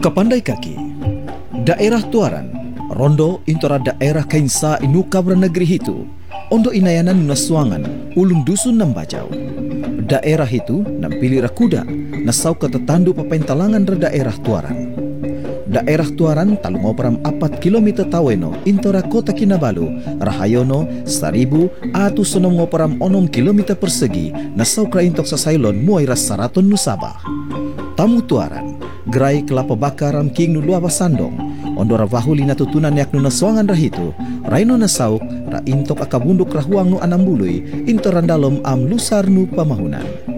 Kapandai kaki, daerah Tuaran, rondo intora daerah Kainsa inuka negeri itu, ondo inayanan nunaswangan, ulun dusun nambajau. Daerah itu nampili rakuda, nasau ke tetandu papentalangan daerah Tuaran. Daerah Tuaran talungopram 4 km taweno intora kota Kinabalu, Rahayono, 1000 atu sonomopram 6 km persegi, nasau kra intok sasailon muai rasaraton nusabah. Tamu Tuaran, gerai kelapa bakaram king nulua basandong, ondora vahuli natutunan yak nunaswangan rahitu, raino nasauk, ra intok akabunduk rahuang nu anambului, intorandalom am lusar nu pamahunan.